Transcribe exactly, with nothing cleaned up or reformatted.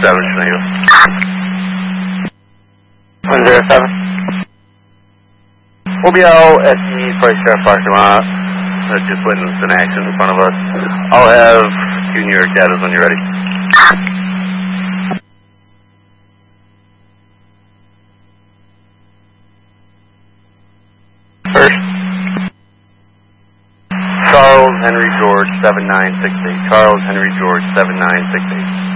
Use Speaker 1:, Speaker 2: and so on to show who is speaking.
Speaker 1: seven, Schneider.
Speaker 2: one zero seven.
Speaker 1: We'll be out at the Price Craft parking lot. I just witnessed an accident in front of us. I'll have two New York datas when you're ready. First, Charles Henry George seven nine six eight. Charles Henry George seven nine six eight.